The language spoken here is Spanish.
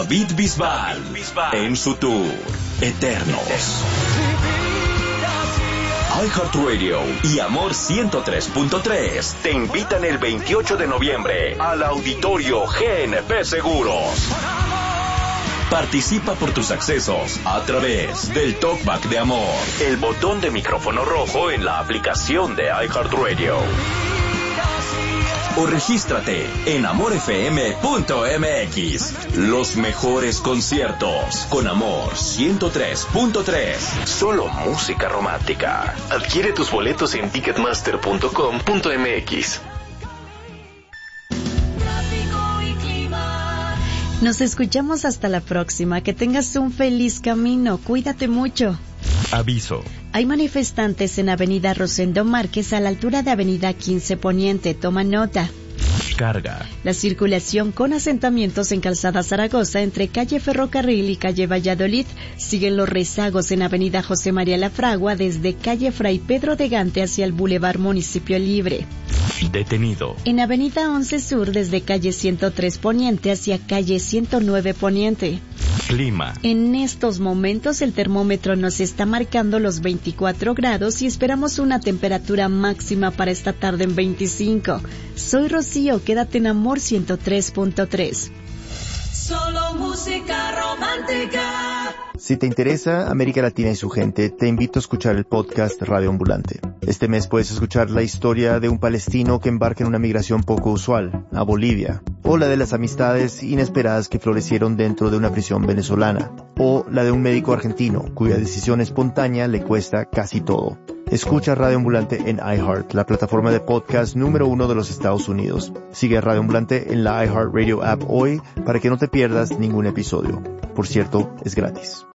David Bisbal en su tour Eternos. iHeartRadio y Amor 103.3 te invitan el 28 de noviembre al Auditorio GNP Seguros. Participa por tus accesos a través del Talkback de Amor, el botón de micrófono rojo en la aplicación de iHeartRadio. O regístrate en amorfm.mx. Los mejores conciertos con Amor 103.3. Solo música romántica. Adquiere tus boletos en ticketmaster.com.mx. Nos escuchamos hasta la próxima. Que tengas un feliz camino. Cuídate mucho. Aviso. Hay manifestantes en Avenida Rosendo Márquez a la altura de Avenida 15 Poniente. Toma nota. Carga. La circulación con asentamientos en Calzada Zaragoza entre calle Ferrocarril y calle Valladolid. Siguen los rezagos en Avenida José María Lafragua desde calle Fray Pedro de Gante hacia el Boulevard Municipio Libre. Detenido. En Avenida 11 Sur desde calle 103 Poniente hacia calle 109 Poniente. Clima. En estos momentos el termómetro nos está marcando los 24 grados y esperamos una temperatura máxima para esta tarde en 25. Soy Rocío, quédate en Amor 103.3. Solo música romántica. Si te interesa América Latina y su gente, te invito a escuchar el podcast Radio Ambulante. Este mes puedes escuchar la historia de un palestino que embarca en una migración poco usual, a Bolivia, o la de las amistades inesperadas que florecieron dentro de una prisión venezolana, o la de un médico argentino cuya decisión espontánea le cuesta casi todo. Escucha Radio Ambulante en iHeart, la plataforma de podcast número 1 de los Estados Unidos. Sigue a Radio Ambulante en la iHeartRadio app hoy para que no te pierdas ningún episodio. Por cierto, es gratis.